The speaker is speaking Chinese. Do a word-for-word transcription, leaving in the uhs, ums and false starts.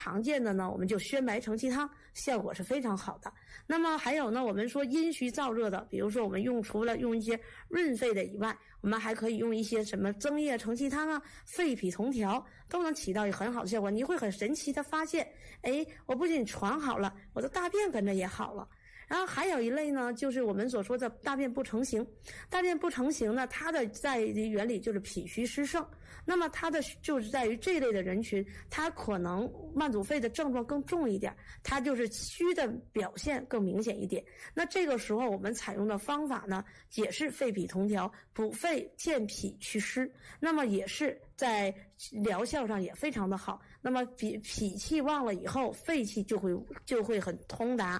常见的呢，我们就宣白承气汤，效果是非常好的。那么还有呢，我们说阴虚燥热的，比如说我们用除了用一些润肺的以外，我们还可以用一些什么增液承气汤啊、肺脾同调，都能起到一个很好的效果。你会很神奇的发现，哎，我不仅床好了，我的大便跟着也好了。然后还有一类呢，就是我们所说的大便不成形。大便不成形呢，它的在原理就是脾虚湿盛。那么它的就是在于这类的人群，它可能慢阻肺的症状更重一点，它就是虚的表现更明显一点。那这个时候我们采用的方法呢，也是肺脾同调，补肺健脾祛湿。那么也是在疗效上也非常的好。那么脾脾气旺了以后，肺气就会就会很通达，